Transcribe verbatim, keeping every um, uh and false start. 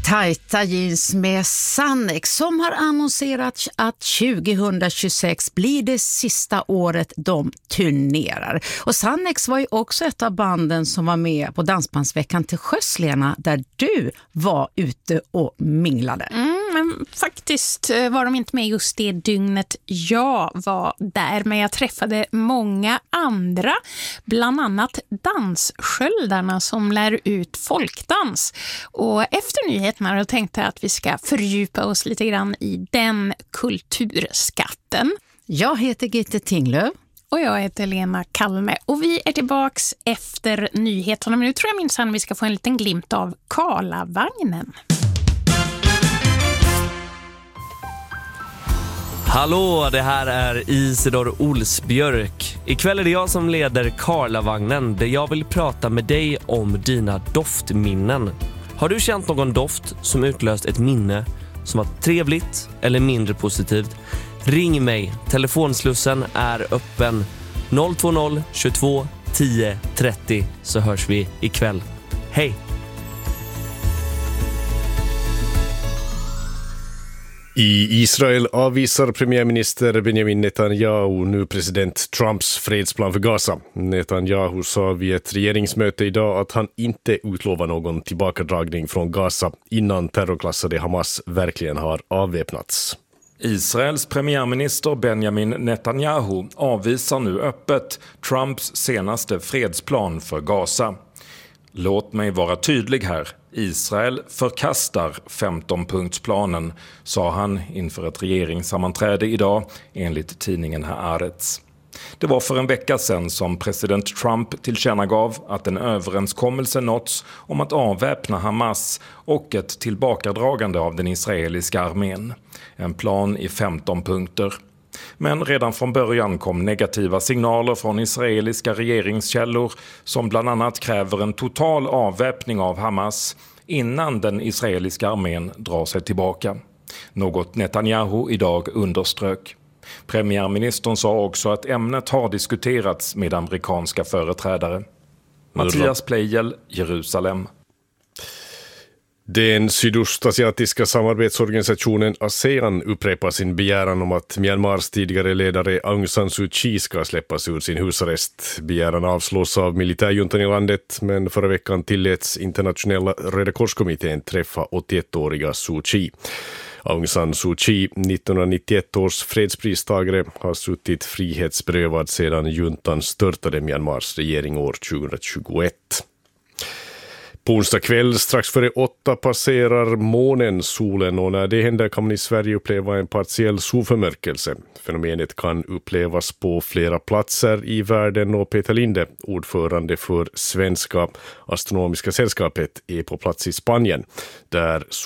Tajta jeans med Sannex som har annonserat att tjugohundratjugosex blir det sista året de turnerar. Och Sannex var ju också ett av banden som var med på Dansbandsveckan till sjöss, Lena, där du var ute och minglade. Mm, men faktiskt var de inte med just det dygnet jag var där, men jag träffade många andra, bland annat danssköldarna som lär ut folkdans. Och efter nyheterna då tänkte jag att vi ska fördjupa oss lite grann i den kulturskatten. Jag heter Gitte Tinglöf. Och jag heter Lena Kalme. Och vi är tillbaks efter nyheterna. Men nu tror jag minsann vi ska få en liten glimt av Karlavagnen. Hallå, det här är Isidor Olsbjörk. Ikväll är det jag som leder Karlavagnen, där jag vill prata med dig om dina doftminnen. Har du känt någon doft som utlöst ett minne som var trevligt eller mindre positivt? Ring mig. Telefonslussen är öppen noll två noll tjugotvå tio trettio, så hörs vi ikväll. Hej! I Israel avvisar premiärminister Benjamin Netanyahu nu president Trumps fredsplan för Gaza. Netanyahu sa vid ett regeringsmöte idag att han inte utlovar någon tillbakadragning från Gaza innan terrorklassade Hamas verkligen har avväpnats. Israels premiärminister Benjamin Netanyahu avvisar nu öppet Trumps senaste fredsplan för Gaza. Låt mig vara tydlig här. Israel förkastar femton-punktsplanen, sa han inför ett regeringssammanträde idag enligt tidningen Haaretz. Det var för en vecka sedan som president Trump tillkännagav att en överenskommelse nåtts om att avväpna Hamas och ett tillbakadragande av den israeliska armén. En plan i femton punkter. Men redan från början kom negativa signaler från israeliska regeringskällor som bland annat kräver en total avväpning av Hamas innan den israeliska armén drar sig tillbaka. Något Netanyahu idag underströk. Premiärministern sa också att ämnet har diskuterats med amerikanska företrädare. Mattias Pleijel, Jerusalem. Den sydostasiatiska samarbetsorganisationen ASEAN upprepar sin begäran om att Myanmars tidigare ledare Aung San Suu Kyi ska släppas ur sin husarrest. Begäran avslås av militärjuntan i landet, men förra veckan tilläts internationella Röda korskommittén träffa åttioettåriga Suu Kyi. Aung San Suu Kyi, nittonhundranittioett års fredspristagare, har suttit frihetsberövad sedan juntan störtade Myanmars regering år tjugohundratjugoett. På onsdag kväll strax före åtta passerar månen solen, och när det händer kan man i Sverige uppleva en partiell solförmörkelse. Fenomenet kan upplevas på flera platser i världen, och Peter Linde, ordförande för Svenska astronomiska sällskapet, är på plats i Spanien där